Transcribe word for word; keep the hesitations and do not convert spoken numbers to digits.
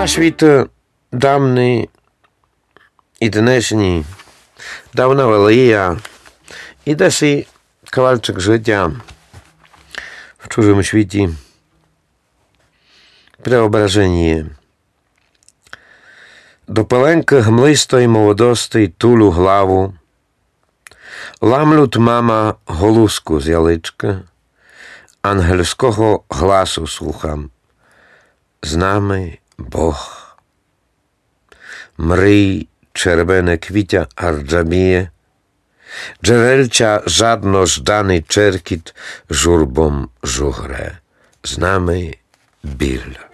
Світ давний і днешній, давна велія, і десь і кавалчик життя в чужому світі. Преображення. До пеленки гмлистої молодости тулю главу, ламлют мама голузку з ялички, ангельського гласу слухам. З нами Бог. Мрій червене квітя арджаміє, джерельця жадно жданий черкіт журбом жугре. З нами біль.